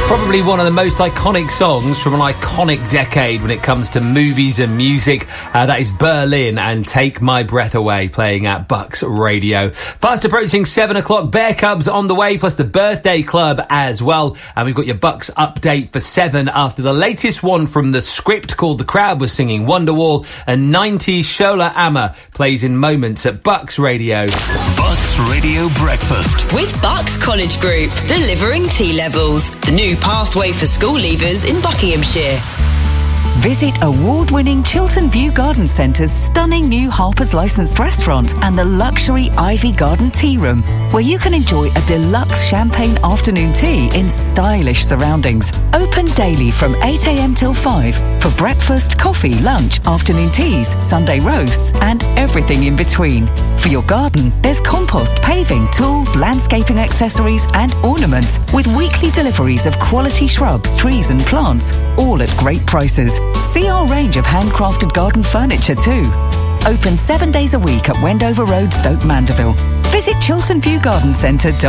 Probably one of the most iconic songs from an iconic decade when it comes to movies and music. That is Berlin and Take My Breath Away, playing at Bucks Radio. Fast approaching 7 o'clock, Bear Cubs on the way, plus the Birthday Club as well. And we've got your Bucks update for 7 after the latest one from The Script called The Crowd Was Singing Wonderwall, and 90s Shola Amma plays in moments at Bucks Radio. Bucks Radio Breakfast. With Bucks College Group, delivering T-levels. The new pathway for school leavers in Buckinghamshire. Visit award-winning Chiltern View Garden Centre's stunning new Harper's licensed restaurant and the luxury Ivy Garden Tea Room, where you can enjoy a deluxe champagne afternoon tea in stylish surroundings. Open daily from 8 a.m. till 5 for breakfast, coffee, lunch, afternoon teas, Sunday roasts and everything in between. For your garden, there's compost, paving, tools, landscaping accessories and ornaments, with weekly deliveries of quality shrubs, trees and plants, all at great prices. See our range of handcrafted garden furniture too. Open 7 days a week at Wendover Road, Stoke Mandeville. Visit Chiltern View Garden Centre.